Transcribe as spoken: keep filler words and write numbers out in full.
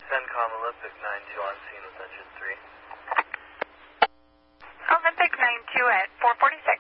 CENTCOM Olympic nine two on scene with engine three. Olympic nine two at four forty-six.